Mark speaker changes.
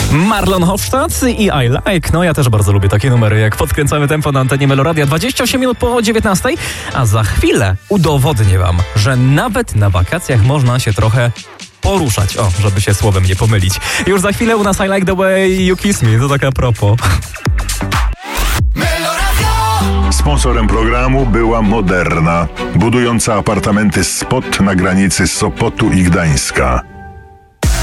Speaker 1: Marlon Hofstadt i I Like. No ja też bardzo lubię takie numery, jak podkręcamy tempo na antenie Meloradia. 28 minut po 19, a za chwilę udowodnię wam, że nawet na wakacjach można się trochę poruszać. O, żeby się słowem nie pomylić. Już za chwilę u nas I Like the Way You Kiss Me. To tak a propos.
Speaker 2: Sponsorem programu była Moderna, budująca apartamenty Spot na granicy Sopotu i Gdańska.